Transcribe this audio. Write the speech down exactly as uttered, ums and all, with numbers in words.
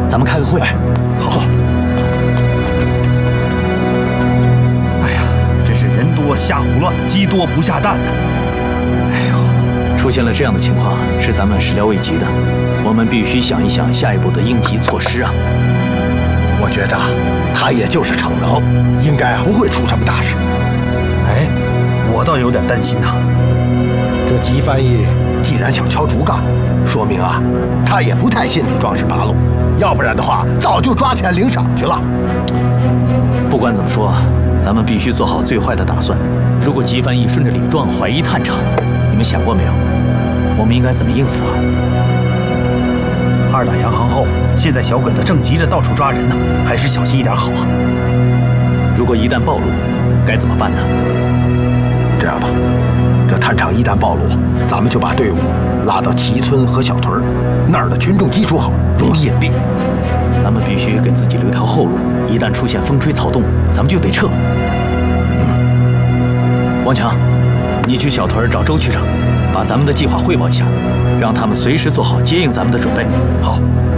咱们开个会。 哎，好。 哎呀，真是人多瞎胡乱，鸡多不下蛋呐！哎呦， 出现了这样的情况，是咱们始料未及的，我们必须想一想下一步的应急措施啊！ 我觉着他也就是逞能，应该啊不会出什么大事。 哎，我倒有点担心呐。 这吉翻译既然想敲竹杠，说明啊他也不太信李壮是八路，要不然的话早就抓起来领赏去了。 不管怎么说，咱们必须做好最坏的打算。如果吉翻译顺着李壮怀疑探场，你们想过没有？我们应该怎么应付啊？ 二打洋行后，现在小鬼子正急着到处抓人呢，还是小心一点好啊。 如果一旦暴露，该怎么办呢？ 这样吧，这探场一旦暴露，咱们就把队伍拉到齐村和小屯那儿的群众基础好，容易隐蔽。 咱们必须给自己留条后路，一旦出现风吹草动，咱们就得撤。嗯，王强，你去小屯找周区长，把咱们的计划汇报一下，让他们随时做好接应咱们的准备。 好。